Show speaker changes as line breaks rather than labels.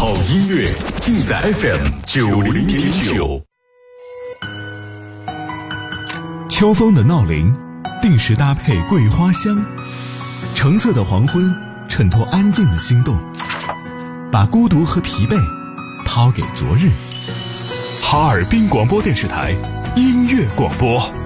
好音乐尽在 FM90.9。秋风的闹铃，定时搭配桂花香，橙色的黄昏衬托安静的心动，把孤独和疲惫抛给昨日。哈尔滨广播电视台音乐广播。